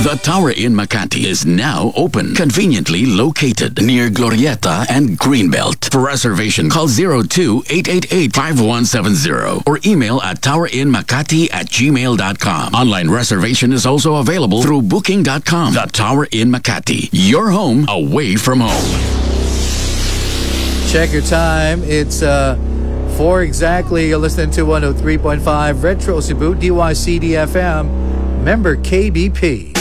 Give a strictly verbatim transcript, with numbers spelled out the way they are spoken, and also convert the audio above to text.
The Tower in Makati is now open, conveniently located near Glorieta and Greenbelt. For reservation, call zero two eight eight eight five one seven zero or email at towerinmakati at gmail dot com. Online reservation is also available through booking dot com. The Tower in Makati, your home away from home. Check your time. It's uh, four exactly. You're listening to one oh three point five Retro Cebu, D Y C D F M, member K B P.